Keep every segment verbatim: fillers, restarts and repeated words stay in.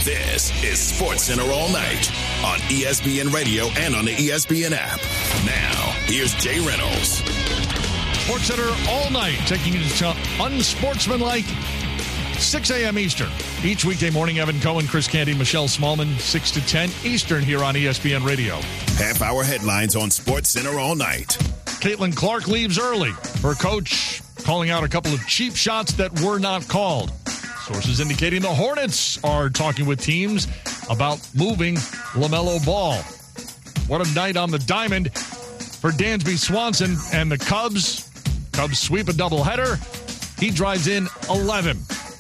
This is SportsCenter All Night on E S P N Radio and on the E S P N app. Now, here's Jay Reynolds. SportsCenter All Night, taking you to unsportsmanlike six a.m. Eastern. Each weekday morning, Evan Cohen, Chris Canty, Michelle Smallman, six to ten Eastern here on E S P N Radio. Half-hour headlines on SportsCenter All Night. Caitlin Clark leaves early. Her coach calling out a couple of cheap shots that were not called. Sources indicating the Hornets are talking with teams about moving LaMelo Ball. What a night on the diamond for Dansby Swanson and the Cubs. Cubs sweep a doubleheader. He drives in eleven.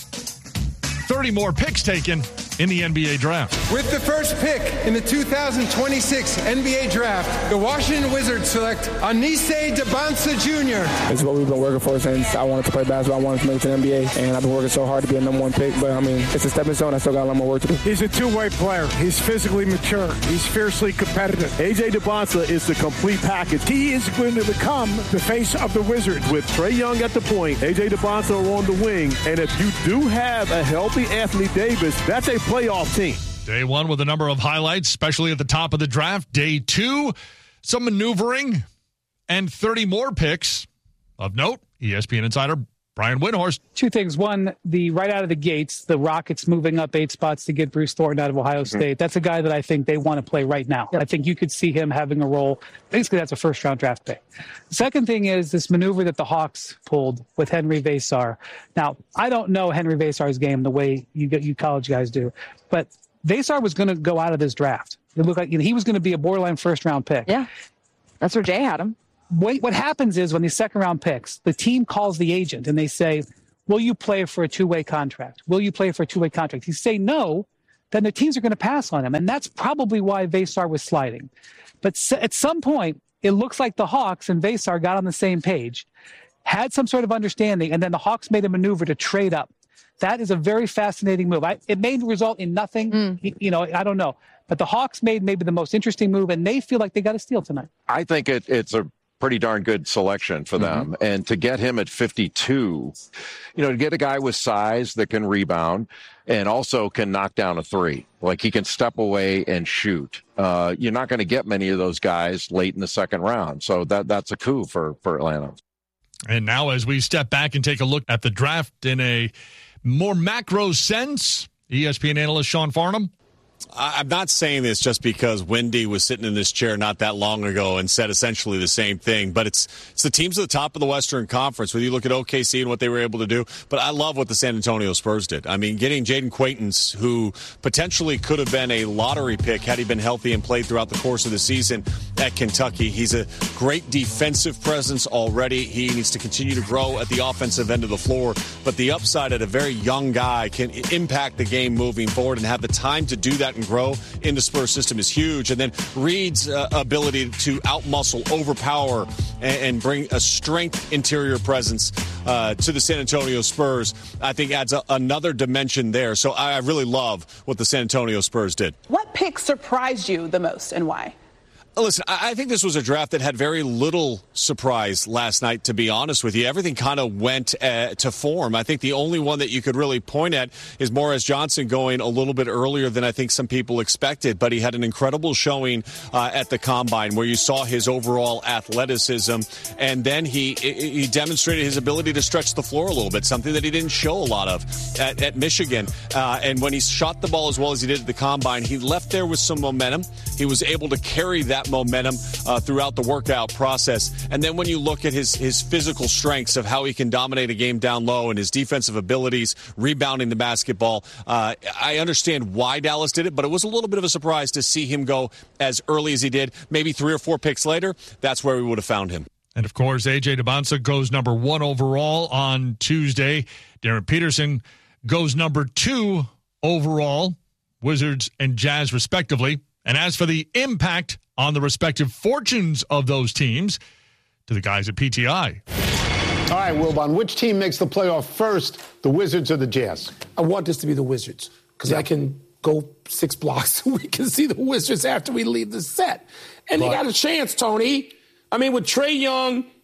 thirty more picks taken in the N B A draft. With the first pick in the two thousand twenty-six N B A draft, the Washington Wizards select Anise Debonsa Junior This is what we've been working for since I wanted to play basketball. I wanted to make it to the N B A, and I've been working so hard to be a number one pick. But, I mean, it's a stepping stone. I still got a lot more work to do. He's a two-way player. He's physically mature. He's fiercely competitive. A J Debonsa is the complete package. He is going to become the face of the Wizards with Trae Young at the point, A J Debonsa on the wing. And if you do have a healthy Anthony Davis, that's a playoff team. Day one with a number of highlights, especially at the top of the draft. Day two, some maneuvering and thirty more picks. Of note, E S P N insider Brian Windhorst. Two things. One, the right out of the gates, the Rockets moving up eight spots to get Bruce Thornton out of Ohio State. Mm-hmm. That's a guy that I think they want to play right now. Yep. I think you could see him having a role. Basically, that's a first-round draft pick. The second thing is this maneuver that the Hawks pulled with Henry Vesar. Now, I don't know Henry Vesar's game the way you you college guys do, but Vesar was going to go out of this draft. It looked like you know, he was going to be a borderline first-round pick. Yeah, that's where Jay had him. Wait, what happens is when these second-round picks, the team calls the agent and they say, will you play for a two-way contract? Will you play for a two-way contract? You say no, then the teams are going to pass on him. And that's probably why Vesar was sliding. But at some point, it looks like the Hawks and Vesar got on the same page, had some sort of understanding, and then the Hawks made a maneuver to trade up. That is a very fascinating move. I, it may result in nothing. Mm. You know, I don't know. But the Hawks made maybe the most interesting move, and they feel like they got a steal tonight. I think it, it's a pretty darn good selection for them. Mm-hmm. And to get him at fifty-two, you know, to get a guy with size that can rebound and also can knock down a three, like he can step away and shoot. Uh, you're not going to get many of those guys late in the second round. So that that's a coup for, for Atlanta. And now as we step back and take a look at the draft in a more macro sense, E S P N analyst Sean Farnham. I'm not saying this just because Wendy was sitting in this chair not that long ago and said essentially the same thing, but it's it's the teams at the top of the Western Conference, whether you look at O K C and what they were able to do, but I love what the San Antonio Spurs did. I mean, getting Jaden Quaintance, who potentially could have been a lottery pick had he been healthy and played throughout the course of the season at Kentucky. He's a great defensive presence already. He needs to continue to grow at the offensive end of the floor, but the upside at a very young guy can impact the game moving forward and have the time to do that and grow in the Spurs system is huge. And then Reed's uh, ability to outmuscle, overpower, and, and bring a strength interior presence uh, to the San Antonio Spurs, I think adds a, another dimension there. So I, I really love what the San Antonio Spurs did. What pick surprised you the most and why? Listen, I think this was a draft that had very little surprise last night, to be honest with you. Everything kind of went uh, to form. I think the only one that you could really point at is Morris Johnson going a little bit earlier than I think some people expected, but he had an incredible showing uh, at the Combine where you saw his overall athleticism, and then he he demonstrated his ability to stretch the floor a little bit, something that he didn't show a lot of at, at Michigan. Uh, and when he shot the ball as well as he did at the Combine, he left there with some momentum. He was able to carry that momentum uh, throughout the workout process. And then when you look at his his physical strengths of how he can dominate a game down low and his defensive abilities, rebounding the basketball, uh, I understand why Dallas did it, but it was a little bit of a surprise to see him go as early as he did. Maybe three or four picks later, that's where we would have found him. And, of course, A J Debonsa goes number one overall on Tuesday. Darren Peterson goes number two overall, Wizards and Jazz respectively. And as for the impact on the respective fortunes of those teams, to the guys at P T I. All right, Wilbon, which team makes the playoff first, the Wizards or the Jazz? I want this to be the Wizards because yeah. I can go six blocks and we can see the Wizards after we leave the set. And but, they got a chance, Tony. I mean, with Trae Young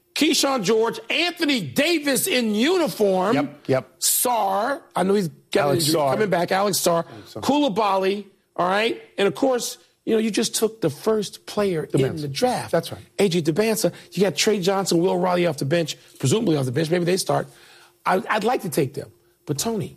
Keyshawn George, Anthony Davis in uniform. Yep, yep. Sarr, I know he's got Alex injury, Sarr. coming back. Alex Sarr, Koulibaly, all right? And, of course, you know, you just took the first player Debinsa. in the draft. That's right. A J Debinsa. You got Trey Johnson, Will Riley off the bench, presumably off the bench. Maybe they start. I, I'd like to take them. But, Tony,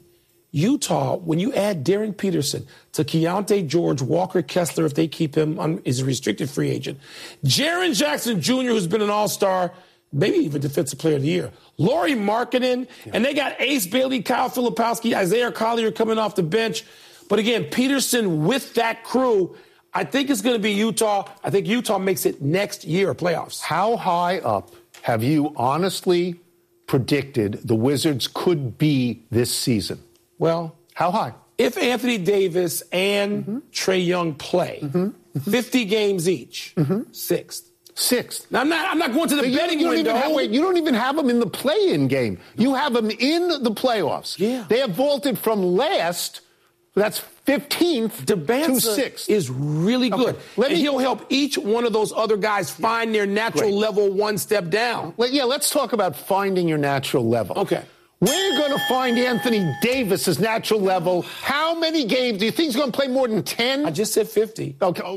Utah, when you add Darren Peterson to Keontae George, Walker Kessler, if they keep him, on, is a restricted free agent. Jaren Jackson Junior, who's been an all-star, maybe even defensive player of the year. Lauri Markkanen, yeah. And they got Ace Bailey, Kyle Filipowski, Isaiah Collier coming off the bench. But again, Peterson with that crew, I think it's going to be Utah. I think Utah makes it next year, playoffs. How high up have you honestly predicted the Wizards could be this season? Well, how high? If Anthony Davis and mm-hmm. Trae Young play mm-hmm. Mm-hmm. fifty games each, mm-hmm. sixth. Sixth. Now, I'm not. I'm not going to the you betting you don't window. Even have, wait, you don't even have them in the play-in game. You have them in the playoffs. Yeah. They have vaulted from last. That's fifteenth to sixth. Is really good. Okay. Let and me, he'll help each one of those other guys find their natural Great. level one step down. Well, yeah, let's talk about finding your natural level. Okay. We're going to find Anthony Davis's natural level. How many games? Do you think he's going to play more than ten? I just said fifty. Okay.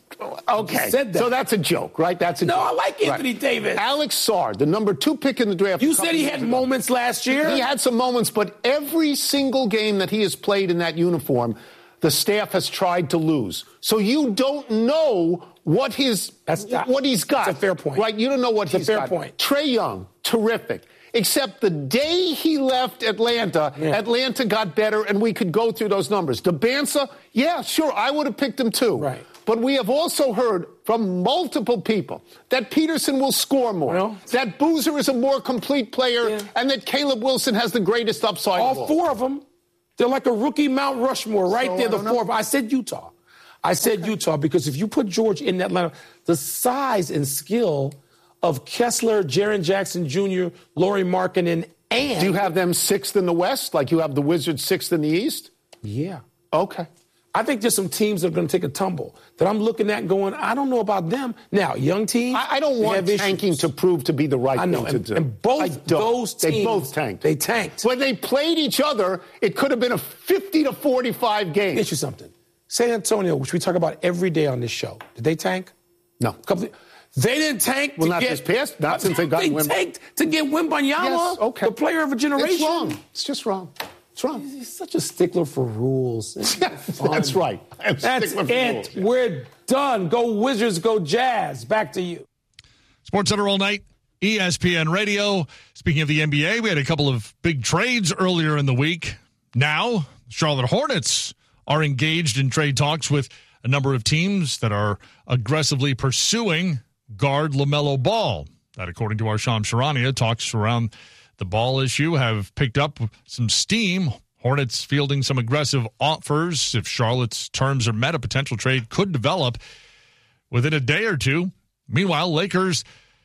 Okay. Said that. So that's a joke, right? That's a no, joke. I like Anthony right. Davis. Alex Sarr, the number two pick in the draft. You said he had ago. moments last year. He had some moments, but every single game that he has played in that uniform, the staff has tried to lose. So you don't know what his that's, what he's got. That's a fair point. Right? You don't know what that's he's a fair got. point. Trae Young, terrific. Except the day he left Atlanta, yeah. Atlanta got better, and we could go through those numbers. Debinsa, yeah, sure, I would have picked him too. Right. But we have also heard from multiple people that Peterson will score more, well, that Boozer is a more complete player, yeah. and that Caleb Wilson has the greatest upside. All of all. four of them, they're like a rookie Mount Rushmore right so there, the four of them. I said Utah. I said okay. Utah because if you put George in that lineup, the size and skill of Kessler, Jaren Jackson Junior, Lauri Markkanen, and... Do you have them sixth in the West, like you have the Wizards sixth in the East? Yeah. Okay. I think there's some teams that are going to take a tumble that I'm looking at going, I don't know about them. Now, young teams... I, I don't want tanking issues. to prove to be the right I know, thing and, to do. And both those teams... They both tanked. They tanked. When they played each other, it could have been a fifty to forty-five game. Get you something. San Antonio, which we talk about every day on this show, did they tank? No. A couple of, They didn't tank well, to not get... this past, not since they got They Wimb- tanked to get Wembanyama, yes, okay. the player of a generation. It's wrong. It's just wrong. It's wrong. He's such a stickler for rules. That's right. I'm That's for it. Rules. We're done. Go Wizards, go Jazz. Back to you. Sports Center all night, E S P N Radio. Speaking of the N B A, we had a couple of big trades earlier in the week. Now, Charlotte Hornets are engaged in trade talks with a number of teams that are aggressively pursuing guard LaMelo Ball. That, according to our Shams Charania, talks around the Ball issue have picked up some steam. Hornets fielding some aggressive offers. If Charlotte's terms are met, a potential trade could develop within a day or two. Meanwhile, Lakers,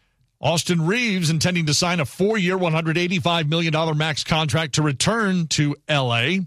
Austin Reeves intending to sign a four-year, one hundred eighty-five million dollars max contract to return to L A.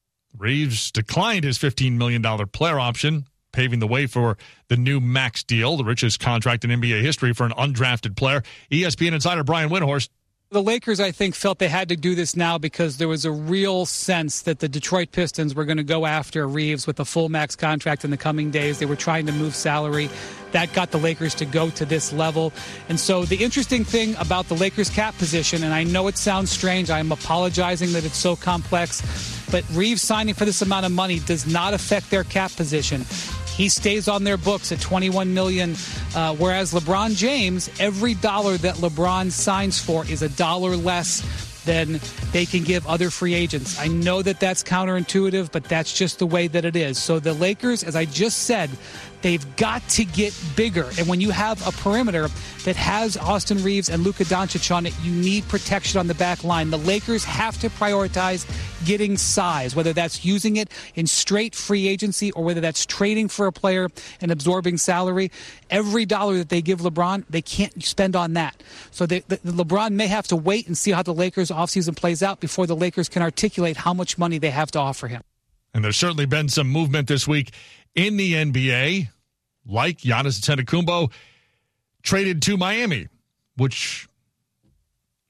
Reeves declined his fifteen million dollars player option, paving the way for the new max deal, the richest contract in N B A history for an undrafted player. E S P N insider Brian Windhorst. The Lakers, I think, felt they had to do this now because there was a real sense that the Detroit Pistons were going to go after Reeves with a full max contract in the coming days. They were trying to move salary. That got the Lakers to go to this level. And so the interesting thing about the Lakers cap position, and I know it sounds strange, I'm apologizing that it's so complex, but Reeves signing for this amount of money does not affect their cap position. He stays on their books at twenty-one million dollars, uh, whereas LeBron James, every dollar that LeBron signs for is a dollar less than they can give other free agents. I know that that's counterintuitive, but that's just the way that it is. So the Lakers, as I just said, they've got to get bigger. And when you have a perimeter that has Austin Reeves and Luka Doncic on it, you need protection on the back line. The Lakers have to prioritize getting size, whether that's using it in straight free agency or whether that's trading for a player and absorbing salary. Every dollar that they give LeBron, they can't spend on that. So they, the, the LeBron may have to wait and see how the Lakers offseason plays out before the Lakers can articulate how much money they have to offer him. And there's certainly been some movement this week in the N B A, like Giannis Antetokounmpo traded to Miami, which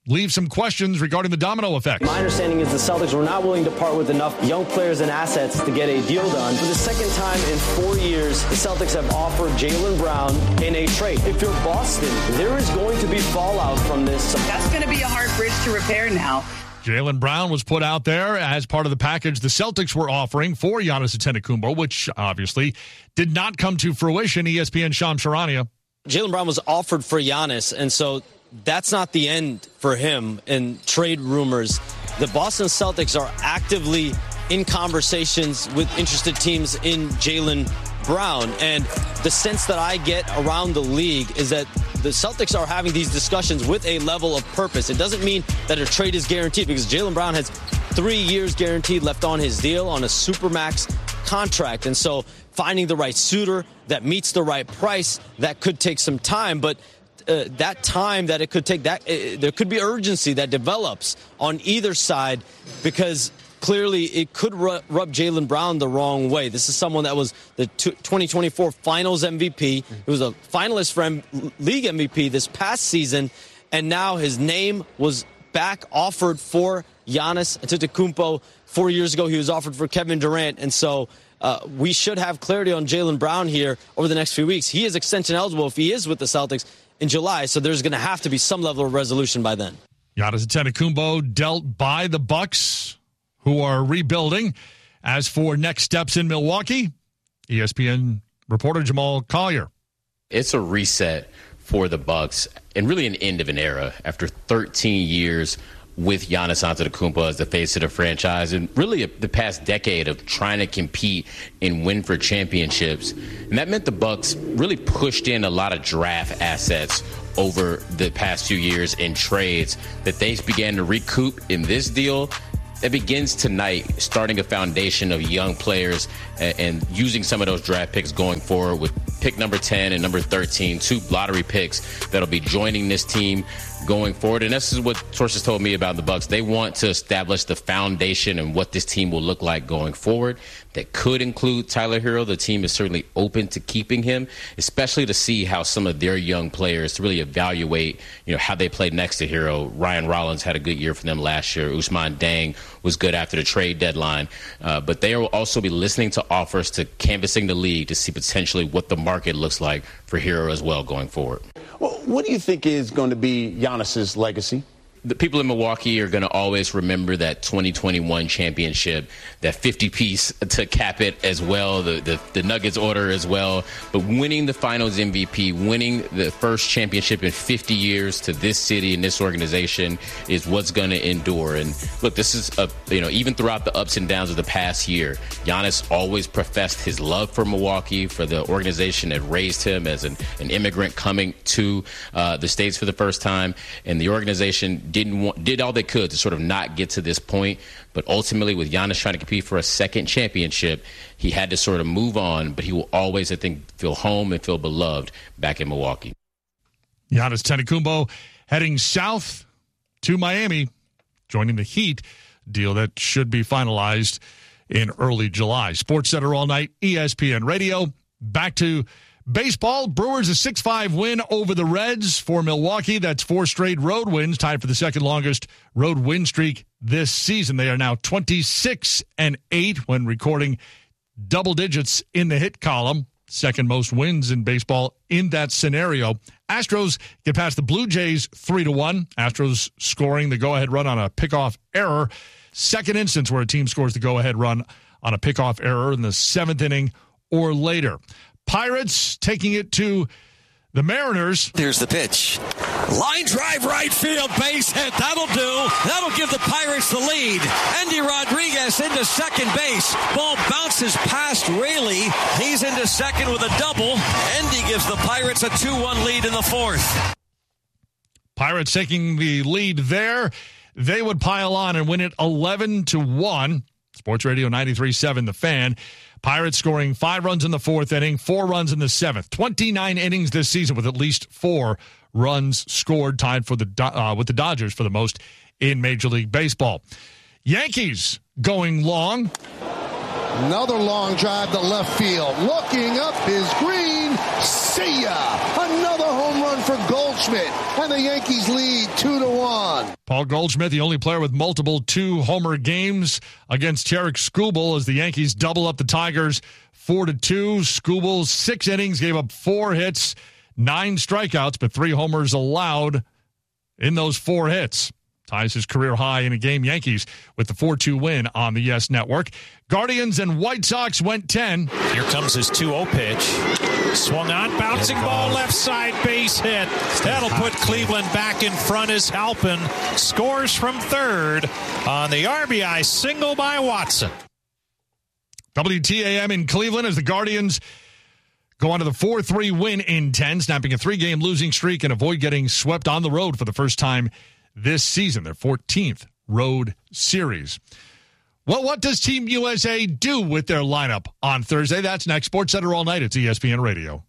leaves some questions regarding the domino effect. My understanding is the Celtics were not willing to part with enough young players and assets to get a deal done. For the second time in four years, the Celtics have offered Jaylen Brown in a trade. If you're Boston, there is going to be fallout from this. That's going to be a hard bridge to repair now. Jaylen Brown was put out there as part of the package the Celtics were offering for Giannis Antetokounmpo, which obviously did not come to fruition. E S P N Shams Charania. Jaylen Brown was offered for Giannis, and so that's not the end for him in trade rumors. The Boston Celtics are actively in conversations with interested teams in Jaylen Brown, and the sense that I get around the league is that the Celtics are having these discussions with a level of purpose. It doesn't mean that a trade is guaranteed, because Jaylen Brown has three years guaranteed left on his deal on a supermax contract, and so finding the right suitor that meets the right price, that could take some time, but Uh, that time that it could take, that uh, there could be urgency that develops on either side, because clearly it could ru- rub Jaylen Brown the wrong way. This is someone that was the t- twenty twenty-four Finals M V P. He was a finalist for M- League M V P this past season, and now his name was back offered for Giannis Antetokounmpo. Four years ago, he was offered for Kevin Durant, and so Uh, we should have clarity on Jaylen Brown here over the next few weeks. He is extension eligible if he is with the Celtics in July, so there's going to have to be some level of resolution by then. Giannis Antetokounmpo dealt by the Bucks, who are rebuilding. As for next steps in Milwaukee, E S P N reporter Jamal Collier. It's a reset for the Bucks and really an end of an era after thirteen years with Giannis Antetokounmpo as the face of the franchise, and really a, the past decade of trying to compete and win for championships. And that meant the Bucks really pushed in a lot of draft assets over the past few years in trades that they began to recoup in this deal. That begins tonight, starting a foundation of young players and, and using some of those draft picks going forward with pick number ten and number thirteen, two lottery picks that'll be joining this team going forward. And this is what sources told me about the Bucks. They want to establish the foundation and what this team will look like going forward. That could include Tyler Hero. The team is certainly open to keeping him, especially to see how some of their young players to really evaluate, you know, how they played next to Hero. Ryan Rollins had a good year for them last year. Ousmane Deng was good after the trade deadline. Uh, but they will also be listening to offers, to canvassing the league to see potentially what the market looks like for Hero as well going forward. Well, what do you think is going to be Giannis's legacy? The people in Milwaukee are going to always remember that twenty twenty-one championship, that fifty-piece to cap it as well, the, the, the Nuggets order as well. But winning the Finals M V P, winning the first championship in fifty years to this city and this organization is what's going to endure. And look, this is, a, you know, even throughout the ups and downs of the past year, Giannis always professed his love for Milwaukee, for the organization that raised him as an, an immigrant coming to uh, the States for the first time. And the organization didn't want, did all they could to sort of not get to this point. But ultimately, with Giannis trying to compete for a second championship, he had to sort of move on. But he will always, I think, feel home and feel beloved back in Milwaukee. Giannis Antetokounmpo heading south to Miami, joining the Heat, deal that should be finalized in early July. Sports Center all night, E S P N Radio. Back to baseball. Brewers a six five win over the Reds for Milwaukee. That's four straight road wins, tied for the second longest road win streak this season. They are now twenty-six and eight when recording double digits in the hit column. Second most wins in baseball in that scenario. Astros get past the Blue Jays three to one. Astros scoring the go-ahead run on a pickoff error. Second instance where a team scores the go-ahead run on a pickoff error in the seventh inning or later. Pirates taking it to the Mariners. Here's the pitch. Line drive right field, base hit. That'll do. That'll give the Pirates the lead. Endy Rodriguez into second base. Ball bounces past Raley. He's into second with a double. Endy gives the Pirates a two one lead in the fourth. Pirates taking the lead there. They would pile on and win it eleven to one. Sports Radio ninety-three point seven, The Fan. Pirates scoring five runs in the fourth inning, four runs in the seventh. twenty-nine innings this season with at least four runs scored, tied for the uh, with the Dodgers for the most in Major League Baseball. Yankees going long. Another long drive to left field. Looking up is Green. See ya. Another home run for Goldschmidt. And the Yankees lead two to one. Paul Goldschmidt, the only player with multiple two-homer games against Tarik Skubal as the Yankees double up the Tigers four to two. Skubal's six innings gave up four hits, nine strikeouts, but three homers allowed in those four hits. Ties his career high in a game. Yankees with the four two win on the Yes Network. Guardians and White Sox went ten. Here comes his two oh pitch. Swung on, bouncing ball, left side, base hit. That'll put Cleveland back in front as Halpin scores from third on the R B I single by Watson. W T A M in Cleveland as the Guardians go on to the four three win in ten, snapping a three-game losing streak and avoid getting swept on the road for the first time this season, their fourteenth road series. Well, what does Team U S A do with their lineup on Thursday? That's next. Sports Center all night. It's E S P N Radio.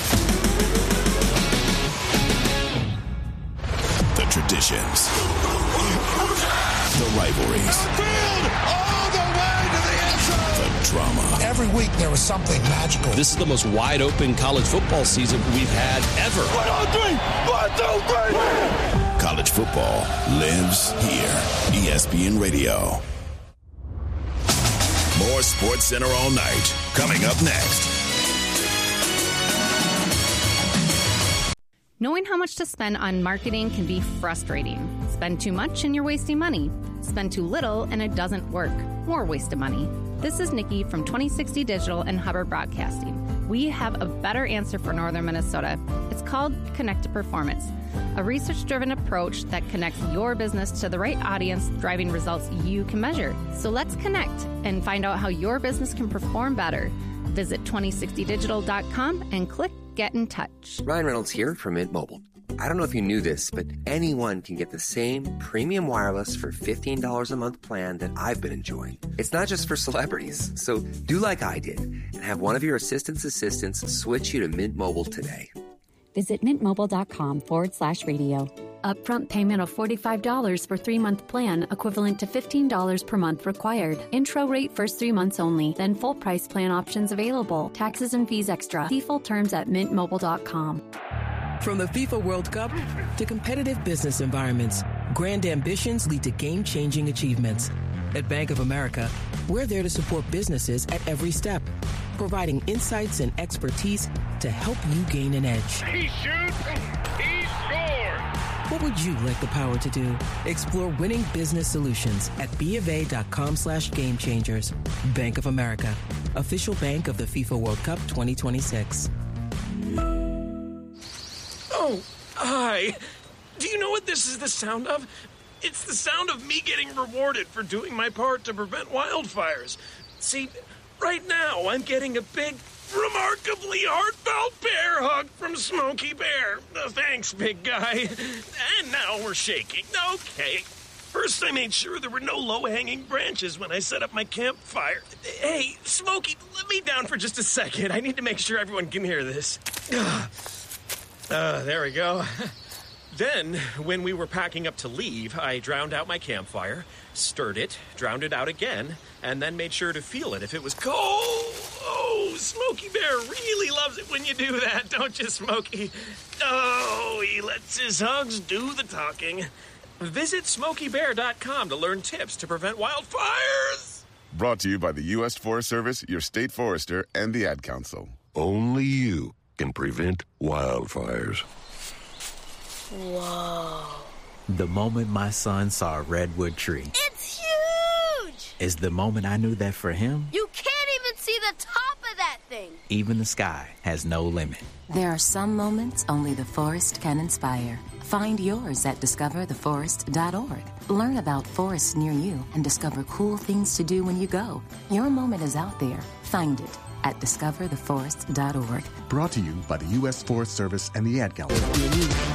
The traditions. The rivalries. All the way to the end zone. The drama. Every week there was something magical. This is the most wide open college football season we've had ever. One, two, three. One, two, three. College football lives here. E S P N Radio. More Sports Center all night. Coming up next. Knowing how much to spend on marketing can be frustrating. Spend too much and you're wasting money. Spend too little and it doesn't work. More wasted money. This is Nikki from twenty sixty Digital and Hubbard Broadcasting. We have a better answer for Northern Minnesota. It's called Connected Performance, a research-driven approach that connects your business to the right audience, driving results you can measure. So let's connect and find out how your business can perform better. Visit twenty sixty digital dot com and click Get in Touch. Ryan Reynolds here from Mint Mobile. I don't know if you knew this, but anyone can get the same premium wireless for fifteen dollars a month plan that I've been enjoying. It's not just for celebrities, so do like I did and have one of your assistant's assistants switch you to Mint Mobile today. Visit mintmobile.com forward slash radio. Upfront payment of forty-five dollars for three-month plan, equivalent to fifteen dollars per month required. Intro rate first three months only, then full price plan options available. Taxes and fees extra. See full terms at mint mobile dot com. From the FIFA World Cup to competitive business environments, grand ambitions lead to game-changing achievements. At Bank of America, we're there to support businesses at every step, providing insights and expertise to help you gain an edge. He shoots, he scores. What would you like the power to do? Explore winning business solutions at bofa.com slash game changers. Bank of America, official bank of the FIFA World Cup twenty twenty-six. Oh, hi. Do you know what this is the sound of? It's the sound of me getting rewarded for doing my part to prevent wildfires. See, right now I'm getting a big, remarkably heartfelt bear hug from Smokey Bear. Uh, thanks, big guy. And now we're shaking. Okay. First, I made sure there were no low-hanging branches when I set up my campfire. Hey, Smokey, let me down for just a second. I need to make sure everyone can hear this. Uh, there we go. Then, when we were packing up to leave, I drowned out my campfire, stirred it, drowned it out again, and then made sure to feel it if it was cold. Oh, Smokey Bear really loves it when you do that, don't you, Smokey? Oh, he lets his hugs do the talking. Visit smokey bear dot com to learn tips to prevent wildfires. Brought to you by the U S Forest Service, your state forester, and the Ad Council. Only you can prevent wildfires. Whoa. The moment my son saw a redwood tree. It's huge! Is the moment I knew that for him, you can't even see the top of that thing. Even the sky has no limit. There are some moments only the forest can inspire. Find yours at discover the forest dot org. Learn about forests near you and discover cool things to do when you go. Your moment is out there. Find it at discover the forest dot org. Brought to you by the U S Forest Service and the Ad Council.